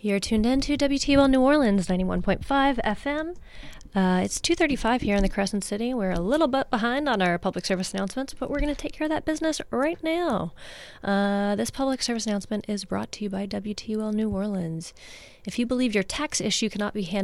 You're tuned in to WTOL New Orleans, 91.5 FM. It's 2:35 here in the Crescent City. We're a little bit behind on our public service announcements, but we're going to take care of that business right now. This public service announcement is brought to you by WTOL New Orleans. If you believe your tax issue cannot be handled